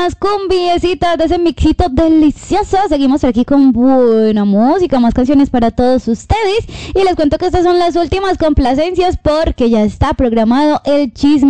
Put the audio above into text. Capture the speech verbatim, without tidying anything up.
Más cumbiecitas de ese mixito delicioso. Seguimos aquí con buena música, más canciones para todos ustedes. Y les cuento que estas son las últimas complacencias porque ya está programado el chisme